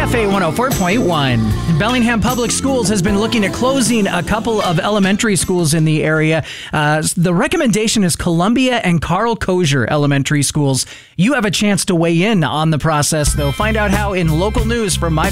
KFA 104.1. Bellingham Public Schools has been looking at closing a couple of elementary schools in the area. The recommendation is Columbia and Carl Kosher Elementary Schools. You have a chance to weigh in on the process, though. Find out how in local news from My